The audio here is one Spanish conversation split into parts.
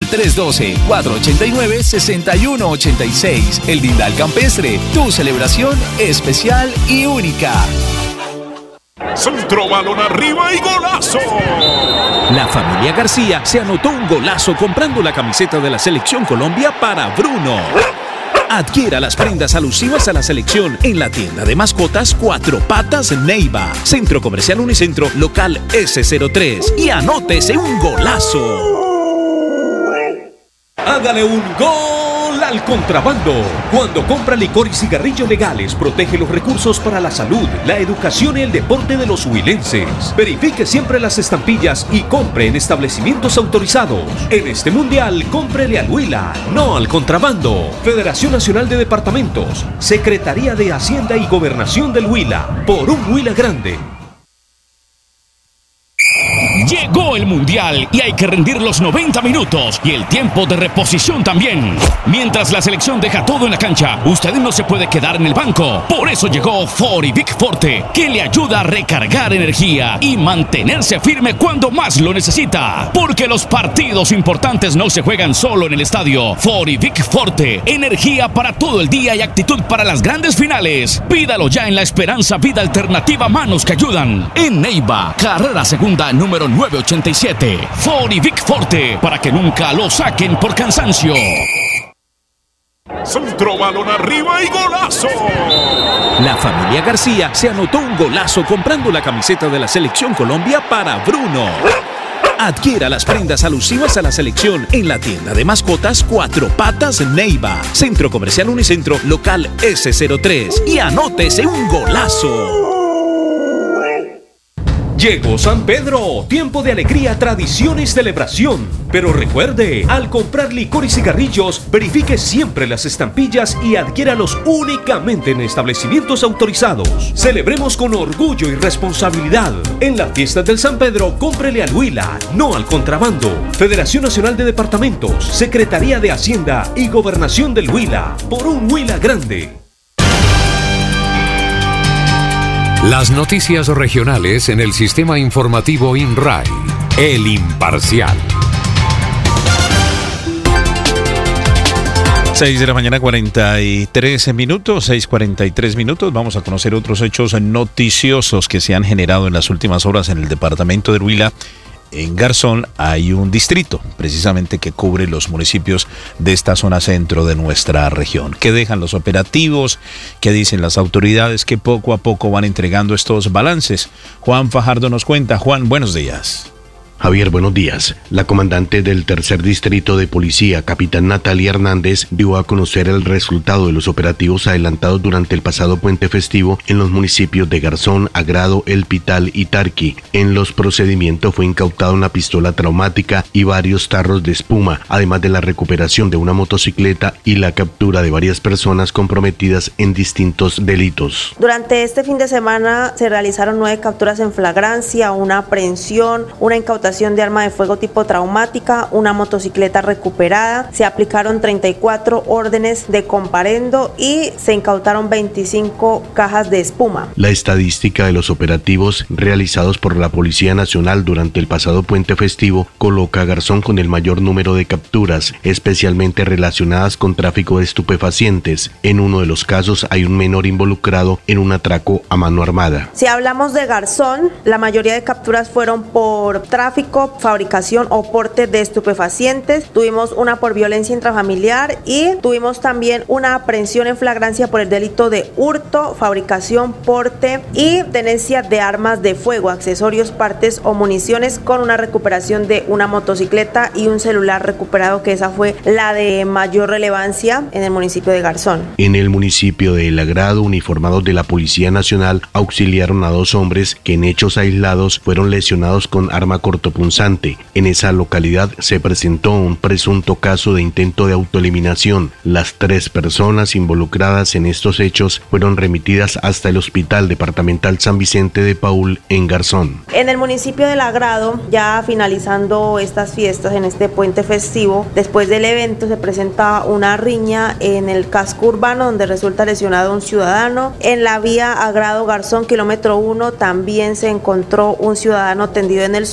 312-489-6186. El Dindal Campestre, tu celebración especial y única. Centro, balón arriba y golazo. La familia García se anotó un golazo comprando la camiseta de la Selección Colombia para Bruno. Adquiera las prendas alusivas a la selección en la tienda de mascotas Cuatro Patas Neiva, Centro Comercial Unicentro, local S03, y anótese un golazo. Hágale un gol al contrabando. Cuando compra licor y cigarrillos legales, protege los recursos para la salud, la educación y el deporte de los huilenses. Verifique siempre las estampillas y compre en establecimientos autorizados. En este mundial, cómprele al Huila, no al contrabando. Federación Nacional de Departamentos, Secretaría de Hacienda y Gobernación del Huila, por un Huila grande. Llegó el Mundial y hay que rendir los 90 minutos y el tiempo de reposición también. Mientras la selección deja todo en la cancha, usted no se puede quedar en el banco. Por eso llegó Forivic Forte, que le ayuda a recargar energía y mantenerse firme cuando más lo necesita. Porque los partidos importantes no se juegan solo en el estadio. Forivic Forte, energía para todo el día y actitud para las grandes finales. Pídalo ya en La Esperanza Vida Alternativa Manos que Ayudan. En Neiva, carrera segunda número 987. Forivic Forte, para que nunca lo saquen por cansancio. Centro, balón arriba y golazo. La familia García se anotó un golazo comprando la camiseta de la Selección Colombia para Bruno. Adquiera las prendas alusivas a la selección en la tienda de mascotas Cuatro Patas Neiva, Centro Comercial Unicentro, local S03, y anótese un golazo. Llegó San Pedro, tiempo de alegría, tradición y celebración. Pero recuerde, al comprar licor y cigarrillos, verifique siempre las estampillas y adquiéralos únicamente en establecimientos autorizados. Celebremos con orgullo y responsabilidad. En las fiestas del San Pedro, cómprele al Huila, no al contrabando. Federación Nacional de Departamentos, Secretaría de Hacienda y Gobernación del Huila, por un Huila grande. Las noticias regionales en el sistema informativo INRAI, El Imparcial. 6 de la mañana, 43 minutos, 6:43 minutos. Vamos a conocer otros hechos noticiosos que se han generado en las últimas horas en el departamento de Huila. En Garzón hay un distrito precisamente que cubre los municipios de esta zona centro de nuestra región. ¿Qué dejan los operativos? ¿Qué dicen las autoridades que poco a poco van entregando estos balances? Juan Fajardo nos cuenta. Juan, buenos días. Javier, buenos días. La comandante del tercer distrito de policía, capitán Natalia Hernández, dio a conocer el resultado de los operativos adelantados durante el pasado puente festivo en los municipios de Garzón, Agrado, El Pital y Tarqui. En los procedimientos fue incautada una pistola traumática y varios tarros de espuma, además de la recuperación de una motocicleta y la captura de varias personas comprometidas en distintos delitos. Durante este fin de semana se realizaron 9 capturas en flagrancia, una aprehensión, una incautación de arma de fuego tipo traumática, una motocicleta recuperada, se aplicaron 34 órdenes de comparendo y se incautaron 25 cajas de espuma. La estadística de los operativos realizados por la Policía Nacional durante el pasado puente festivo coloca a Garzón con el mayor número de capturas, especialmente relacionadas con tráfico de estupefacientes. En uno de los casos hay un menor involucrado en un atraco a mano armada. Si hablamos de Garzón, la mayoría de capturas fueron por tráfico, fabricación o porte de estupefacientes. Tuvimos una por violencia intrafamiliar y tuvimos también una aprehensión en flagrancia por el delito de hurto, fabricación, porte y tenencia de armas de fuego, accesorios, partes o municiones, con una recuperación de una motocicleta y un celular recuperado, que esa fue la de mayor relevancia en el municipio de Garzón. En el municipio de El Agrado, uniformados de la Policía Nacional auxiliaron a 2 hombres que en hechos aislados fueron lesionados con arma cortopunzante. En esa localidad se presentó un presunto caso de intento de autoeliminación. Las 3 personas involucradas en estos hechos fueron remitidas hasta el Hospital Departamental San Vicente de Paúl en Garzón. En el municipio del Agrado, ya finalizando estas fiestas en este puente festivo, después del evento se presenta una riña en el casco urbano donde resulta lesionado un ciudadano. En la vía Agrado-Garzón, kilómetro 1, también se encontró un ciudadano tendido en el suelo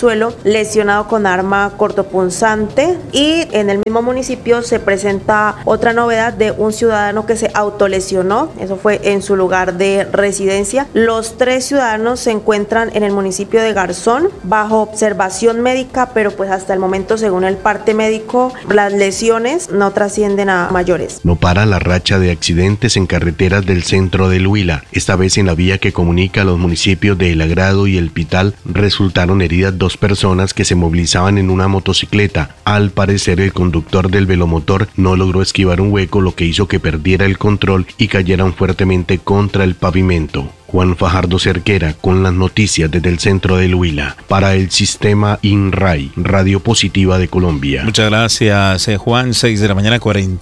lesionado con arma cortopunzante. Y en el mismo municipio se presenta otra novedad de un ciudadano que se autolesionó, eso fue en su lugar de residencia. Los 3 ciudadanos se encuentran en el municipio de Garzón bajo observación médica, pero pues hasta el momento, según el parte médico, las lesiones no trascienden a mayores. No para la racha de accidentes en carreteras del centro del Huila. Esta vez en la vía que comunica a los municipios de El Agrado y El Pital resultaron heridas 2 personas que se movilizaban en una motocicleta. Al parecer el conductor del velomotor no logró esquivar un hueco, lo que hizo que perdiera el control y cayeran fuertemente contra el pavimento. Juan Fajardo Cerquera con las noticias desde el centro del Huila para el sistema INRAI, Radio Positiva de Colombia. Muchas gracias, Juan. 6 de la mañana,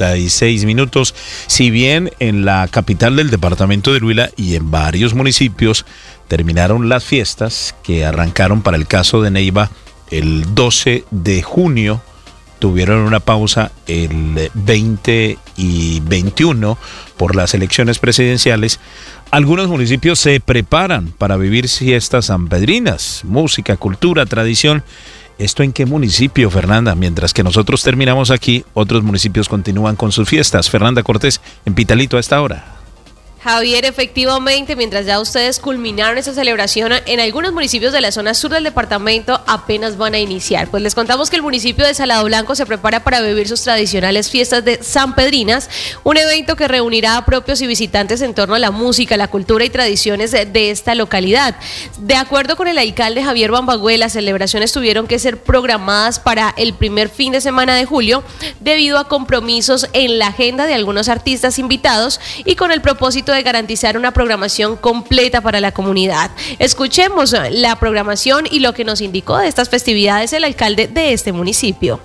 46 minutos. Si bien en la capital del departamento del Huila y en varios municipios terminaron las fiestas que arrancaron para el caso de Neiva el 12 de junio, tuvieron una pausa el 20 y 21 por las elecciones presidenciales. Algunos municipios se preparan para vivir fiestas sanpedrinas, música, cultura, tradición. ¿Esto en qué municipio, Fernanda? Mientras que nosotros terminamos aquí, otros municipios continúan con sus fiestas. Fernanda Cortés, en Pitalito a esta hora. Javier, efectivamente, mientras ya ustedes culminaron esa celebración, en algunos municipios de la zona sur del departamento apenas van a iniciar. Pues les contamos que el municipio de Salado Blanco se prepara para vivir sus tradicionales fiestas de sanpedrinas, un evento que reunirá a propios y visitantes en torno a la música, la cultura y tradiciones de esta localidad. De acuerdo con el alcalde Javier Bambagué, las celebraciones tuvieron que ser programadas para el primer fin de semana de julio debido a compromisos en la agenda de algunos artistas invitados y con el propósito de garantizar una programación completa para la comunidad. Escuchemos la programación y lo que nos indicó de estas festividades el alcalde de este municipio.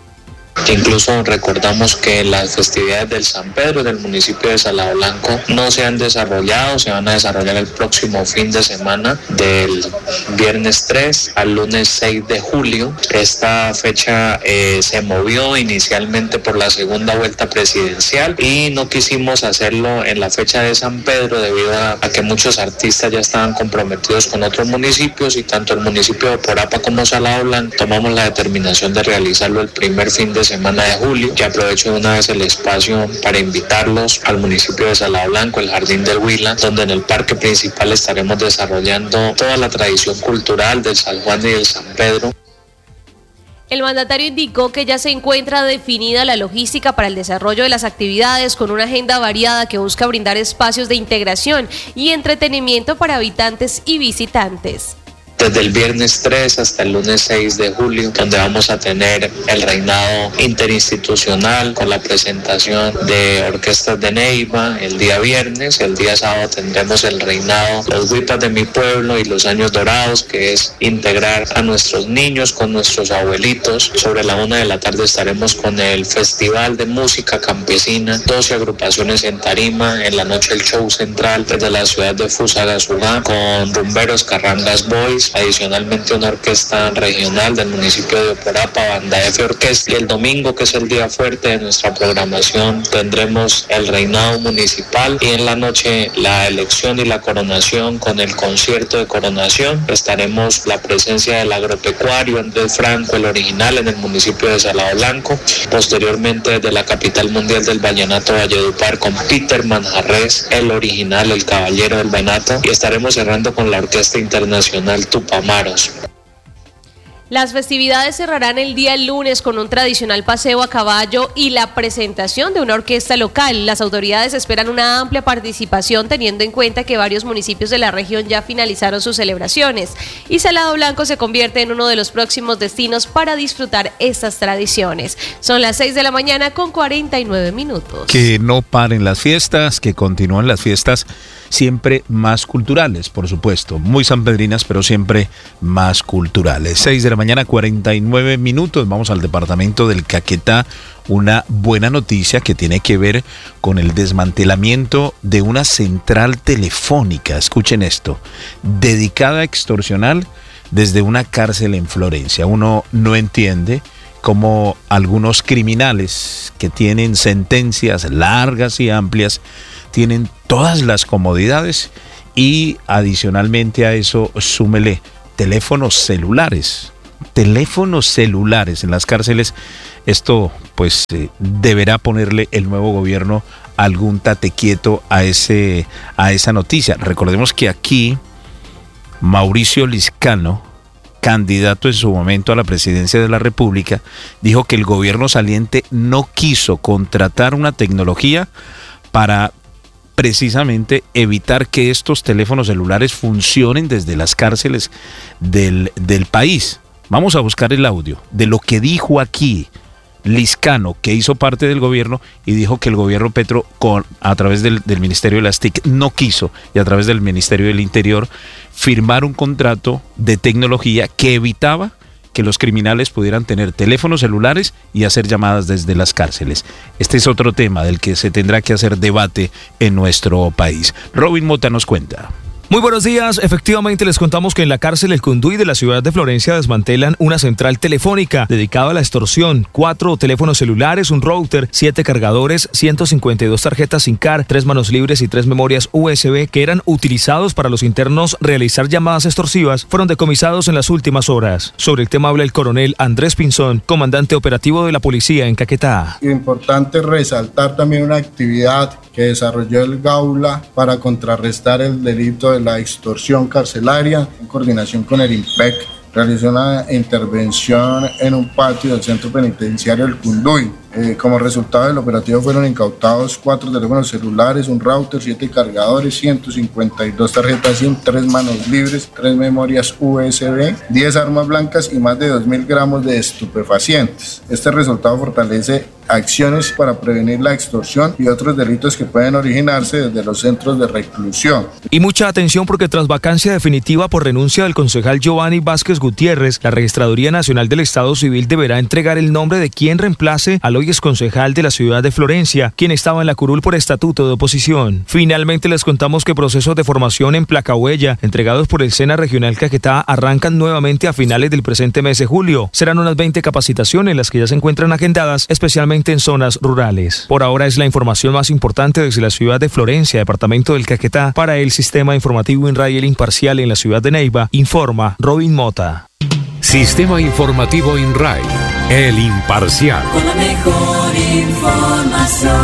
Incluso recordamos que las festividades del San Pedro del municipio de Salado Blanco no se han desarrollado, se van a desarrollar el próximo fin de semana del viernes 3 al lunes 6 de julio. Esta fecha se movió inicialmente por la segunda vuelta presidencial y no quisimos hacerlo en la fecha de San Pedro debido a que muchos artistas ya estaban comprometidos con otros municipios y tanto el municipio de Oporapa como Salado Blanco tomamos la determinación de realizarlo el primer fin de semana de julio. Ya aprovecho de una vez el espacio para invitarlos al municipio de Salado Blanco, el Jardín del Huila, donde en el parque principal estaremos desarrollando toda la tradición cultural del San Juan y del San Pedro. El mandatario indicó que ya se encuentra definida la logística para el desarrollo de las actividades con una agenda variada que busca brindar espacios de integración y entretenimiento para habitantes y visitantes. Desde el viernes 3 hasta el lunes 6 de julio, donde vamos a tener el reinado interinstitucional con la presentación de orquestas de Neiva el día viernes. El día sábado tendremos el reinado Los Huipas de mi Pueblo y los Años Dorados, que es integrar a nuestros niños con nuestros abuelitos. Sobre la 1 de la tarde estaremos con el Festival de Música Campesina, 12 agrupaciones en tarima. En la noche el show central desde la ciudad de Fusagasugá con rumberos Carrangas Boys. Adicionalmente una orquesta regional del municipio de Oporapa, Banda F Orquesta. Y el domingo, que es el día fuerte de nuestra programación, tendremos el reinado municipal y en la noche la elección y la coronación con el concierto de coronación. Estaremos la presencia del agropecuario Andrés Franco, el original, en el municipio de Salado Blanco. Posteriormente desde la capital mundial del vallenato, Valledupar, con Peter Manjarres, el original, el caballero del vallenato. Y estaremos cerrando con la Orquesta Internacional Tupamaros. Las festividades cerrarán el día lunes con un tradicional paseo a caballo y la presentación de una orquesta local. Las autoridades esperan una amplia participación teniendo en cuenta que varios municipios de la región ya finalizaron sus celebraciones y Salado Blanco se convierte en uno de los próximos destinos para disfrutar estas tradiciones. Son las 6 de la mañana con 49 minutos. Que no paren las fiestas, que continúen las fiestas siempre más culturales, por supuesto, muy sanpedrinas, pero siempre más culturales. 6 de la mañana, 49 minutos. Vamos al departamento del Caquetá. Una buena noticia que tiene que ver con el desmantelamiento de una central telefónica. Escuchen esto, dedicada a extorsionar desde una cárcel en Florencia. Uno no entiende cómo algunos criminales que tienen sentencias largas y amplias tienen todas las comodidades y adicionalmente a eso súmele teléfonos celulares. Teléfonos celulares en las cárceles. Esto pues deberá ponerle el nuevo gobierno algún tate quieto a esa noticia. Recordemos que aquí Mauricio Liscano, candidato en su momento a la presidencia de la República, dijo que el gobierno saliente no quiso contratar una tecnología para precisamente evitar que estos teléfonos celulares funcionen desde las cárceles del país. Vamos a buscar el audio de lo que dijo aquí Liscano, que hizo parte del gobierno, y dijo que el gobierno Petro, a través del Ministerio de las TIC, no quiso, y a través del Ministerio del Interior, firmar un contrato de tecnología que evitaba que los criminales pudieran tener teléfonos celulares y hacer llamadas desde las cárceles. Este es otro tema del que se tendrá que hacer debate en nuestro país. Robin Mota nos cuenta. Muy buenos días. Efectivamente, les contamos que en la cárcel El Cunduy de la ciudad de Florencia desmantelan una central telefónica dedicada a la extorsión. 4 teléfonos celulares, un router, 7 cargadores, 152 tarjetas SIM card, 3 manos libres y 3 memorias USB que eran utilizados para los internos realizar llamadas extorsivas fueron decomisados en las últimas horas. Sobre el tema habla el coronel Andrés Pinzón, comandante operativo de la policía en Caquetá. Importante resaltar también una actividad que desarrolló el Gaula para contrarrestar el delito de la extorsión carcelaria. En coordinación con el IMPEC, realizó una intervención en un patio del centro penitenciario El Cunduy. Como resultado del operativo fueron incautados 4 teléfonos celulares, un router, 7 cargadores, 152 tarjetas SIM, 3 manos libres, 3 memorias USB, 10 armas blancas y más de 2.000 gramos de estupefacientes. Este resultado fortalece acciones para prevenir la extorsión y otros delitos que pueden originarse desde los centros de reclusión. Y mucha atención porque tras vacancia definitiva por renuncia del concejal Giovanni Vázquez Gutiérrez, la Registraduría Nacional del Estado Civil deberá entregar el nombre de quien reemplace al hoy exconcejal de la ciudad de Florencia, quien estaba en la curul por estatuto de oposición. Finalmente les contamos que procesos de formación en placahuella entregados por el SENA Regional Caquetá arrancan nuevamente a finales del presente mes de julio. Serán unas 20 capacitaciones las que ya se encuentran agendadas, especialmente en zonas rurales. Por ahora es la información más importante desde la ciudad de Florencia, departamento del Caquetá. Para el sistema informativo INRAI El Imparcial en la ciudad de Neiva, informa Robin Mota. Sistema informativo INRAI, El Imparcial. Con la mejor información.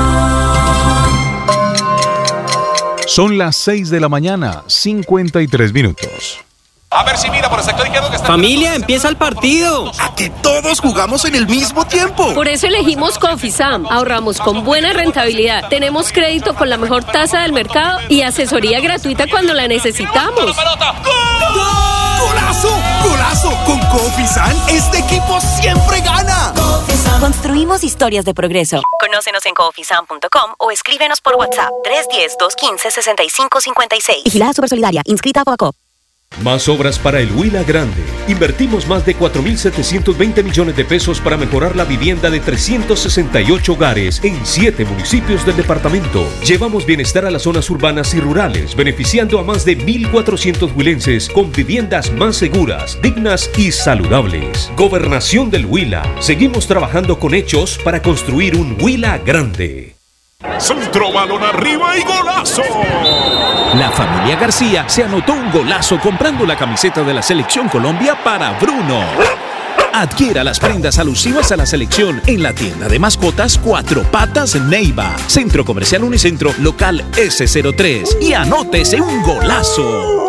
Son las 6 de la mañana, 53 minutos. A ver si mira por el sector izquierdo que está... ¡Familia, empieza el partido! ¡A que todos jugamos en el mismo tiempo! Por eso elegimos Confisam. Ahorramos con buena rentabilidad. Tenemos crédito con la mejor tasa del mercado y asesoría gratuita cuando la necesitamos. ¡Gol! ¡Golazo! ¡Golazo! Con Confisam, este equipo siempre gana. Confisam. Construimos historias de progreso. Conócenos en confisam.com o escríbenos por WhatsApp 310-215-6556. Vigilada Supersolidaria, inscrita a Fogacop. Más obras para el Huila Grande. Invertimos más de 4.720 millones de pesos para mejorar la vivienda de 368 hogares en 7 municipios del departamento. Llevamos bienestar a las zonas urbanas y rurales, beneficiando a más de 1.400 huilenses con viviendas más seguras, dignas y saludables. Gobernación del Huila. Seguimos trabajando con hechos para construir un Huila Grande. Centro, balón arriba y golazo. La familia García se anotó un golazo comprando la camiseta de la Selección Colombia para Bruno. Adquiera las prendas alusivas a la selección en la tienda de mascotas Cuatro Patas Neiva, Centro Comercial Unicentro, local S03, y anótese un golazo.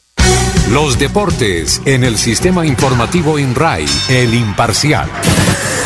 Los deportes en el sistema informativo INRAI, El Imparcial.